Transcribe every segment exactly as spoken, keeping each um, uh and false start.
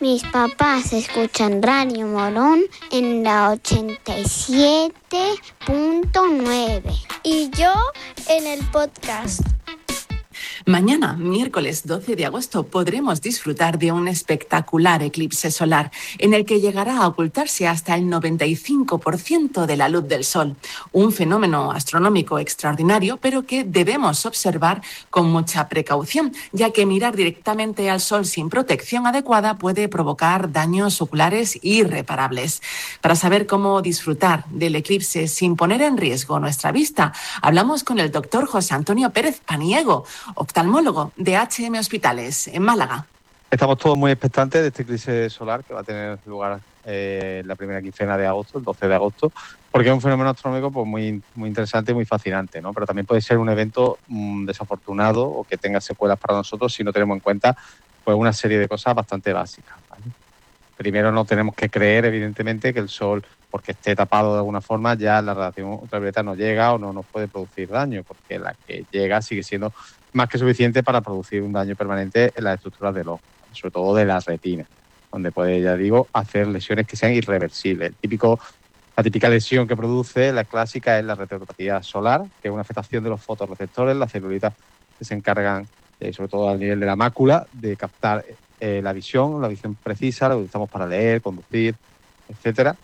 Mis papás escuchan Radio Morón en la ochenta y siete punto nueve. Y yo en el podcast. Mañana, miércoles doce de agosto, podremos disfrutar de un espectacular eclipse solar en el que llegará a ocultarse hasta el noventa y cinco por ciento de la luz del sol. Un fenómeno astronómico extraordinario, pero que debemos observar con mucha precaución, ya que mirar directamente al sol sin protección adecuada puede provocar daños oculares irreparables. Para saber cómo disfrutar del eclipse sin poner en riesgo nuestra vista, hablamos con el doctor José Antonio Pérez Paniego, oftalmólogo de H M Hospitales, en Málaga. Estamos todos muy expectantes de este eclipse solar que va a tener lugar eh, la primera quincena de agosto, el doce de agosto, porque es un fenómeno astronómico pues, muy, muy interesante y muy fascinante, ¿no? Pero también puede ser un evento mmm, desafortunado o que tenga secuelas para nosotros si no tenemos en cuenta pues, una serie de cosas bastante básicas, ¿vale? Primero, no tenemos que creer, evidentemente, que el Sol, porque esté tapado de alguna forma, ya la radiación ultravioleta no llega o no nos puede producir daño, porque la que llega sigue siendo más que suficiente para producir un daño permanente en las estructuras del ojo, sobre todo de la retina, donde puede, ya digo, hacer lesiones que sean irreversibles. El típico, la típica lesión que produce, la clásica, es la retinopatía solar, que es una afectación de los fotorreceptores, las celulitas que se encargan, eh, sobre todo al nivel de la mácula, de captar eh, la visión, la visión precisa, la utilizamos para leer, conducir, etcétera.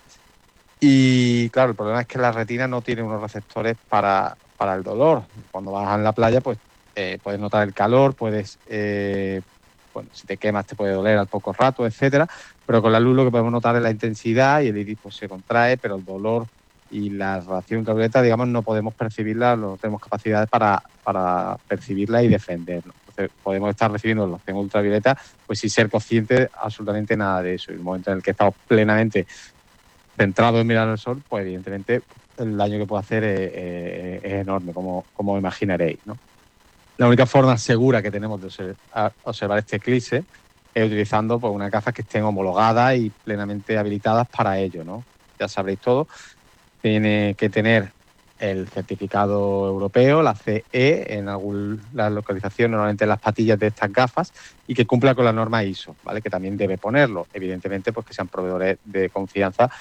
Y claro, el problema es que la retina no tiene unos receptores para, para el dolor. Cuando vas en la playa, pues Eh, puedes notar el calor, puedes, eh, bueno, si te quemas te puede doler al poco rato, etcétera, pero con la luz lo que podemos notar es la intensidad y el iris pues, se contrae, pero el dolor y la radiación ultravioleta, digamos, no podemos percibirla, no tenemos capacidades para, para percibirla y defendernos. Entonces, podemos estar recibiendo la radiación ultravioleta, pues sin ser conscientes absolutamente nada de eso. Y el momento en el que estamos plenamente centrados en mirar al sol, pues evidentemente el daño que puede hacer es, es, es enorme, como, como imaginaréis, ¿no? La única forma segura que tenemos de observar este eclipse es utilizando pues, unas gafas que estén homologadas y plenamente habilitadas para ello, ¿no? Ya sabréis todo. Tiene que tener el certificado europeo, la C E, en algún, la localización normalmente en las patillas de estas gafas y que cumpla con la norma I S O, ¿vale? Que también debe ponerlo. Evidentemente, pues que sean proveedores de confianza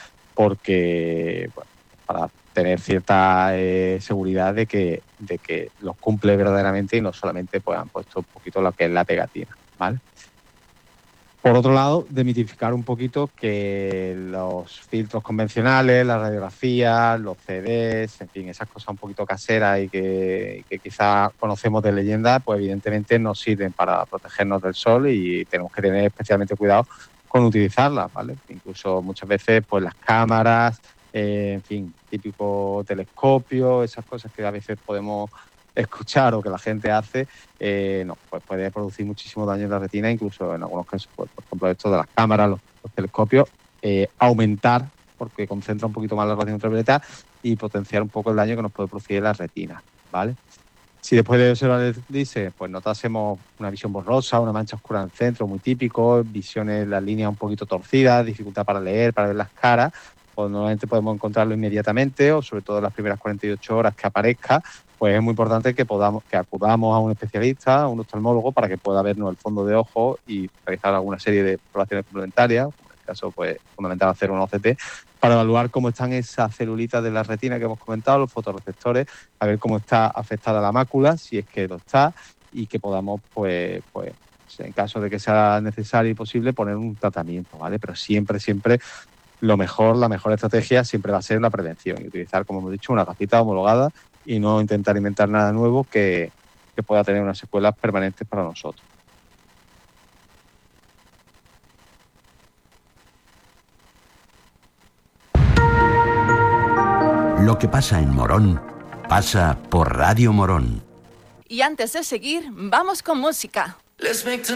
porque, bueno, para tener cierta eh, seguridad de que, de que los cumple verdaderamente y no solamente pues, han puesto un poquito lo que es la pegatina, ¿vale? Por otro lado, demitificar un poquito que los filtros convencionales, las radiografías, los C Ds, en fin, esas cosas un poquito caseras y que, que quizás conocemos de leyenda, pues evidentemente no sirven para protegernos del sol y tenemos que tener especialmente cuidado con utilizarlas, ¿vale? Incluso muchas veces pues las cámaras, Eh, en fin, típico telescopio, esas cosas que a veces podemos escuchar o que la gente hace, eh, no, pues puede producir muchísimo daño en la retina, incluso en algunos casos, pues, por ejemplo, esto de las cámaras, los, los telescopios, eh, aumentar, porque concentra un poquito más la radiación ultravioleta y potenciar un poco el daño que nos puede producir en la retina, ¿vale? Si después de observar el eclipse, pues notásemos una visión borrosa, una mancha oscura en el centro, muy típico, visiones, las líneas un poquito torcidas, dificultad para leer, para ver las caras, pues normalmente podemos encontrarlo inmediatamente o sobre todo en las primeras cuarenta y ocho horas que aparezca, pues es muy importante que podamos que acudamos a un especialista, a un oftalmólogo, para que pueda vernos el fondo de ojo y realizar alguna serie de exploraciones complementarias, en este caso pues es fundamental hacer un O C T, para evaluar cómo están esas celulitas de la retina que hemos comentado, los fotorreceptores, a ver cómo está afectada la mácula, si es que lo está, y que podamos pues, pues en caso de que sea necesario y posible poner un tratamiento, ¿vale? Pero siempre, siempre lo mejor, la mejor estrategia siempre va a ser la prevención y utilizar, como hemos dicho, una gafita homologada y no intentar inventar nada nuevo que, que pueda tener unas secuelas permanentes para nosotros. Lo que pasa en Morón, pasa por Radio Morón. Y antes de seguir, vamos con música. Let's make